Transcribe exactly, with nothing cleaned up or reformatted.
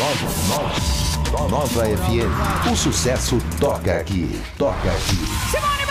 Nova, Nova F M. O sucesso toca aqui. Toca aqui. Simone